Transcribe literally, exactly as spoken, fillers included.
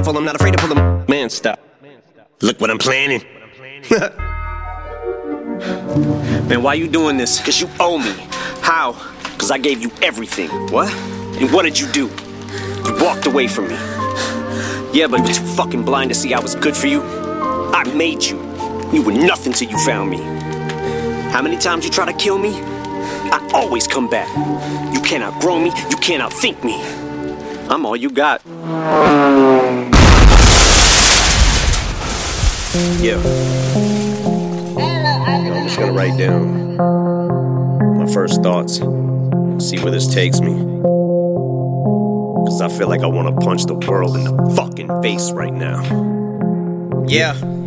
powerful, I'm not afraid to pull them. Man, stop. Look what I'm planning. Man, why you doing this? Cause you owe me. How? Cause I gave you everything. What? And what did you do? You walked away from me. Yeah, but You were too fucking blind to see I was good for you. I made you. You were nothing till you found me. How many times you try to kill me? I always come back. You can't outgrow me, you can't outthink me. I'm all you got. Yeah. I'm just gonna write down my first thoughts, see where this takes me. Cause I feel like I wanna punch the world in the fucking face right now. Yeah.